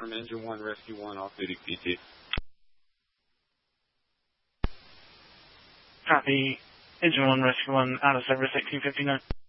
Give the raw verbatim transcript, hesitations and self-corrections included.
from Engine one Rescue one, off-duty P T. Copy. Engine one Rescue one, out of service eighteen fifty-nine.